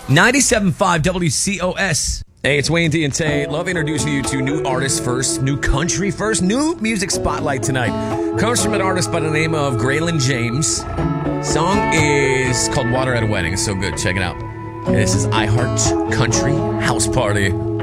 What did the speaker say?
97.5 WCOS. Hey, it's Wayne D and Tay. Love introducing you to new artists first, new country first, new music spotlight tonight. Comes from an artist by the name of Graylin James. Song is called Water at a Wedding. It's so good. Check it out. This is I Heart Country House Party.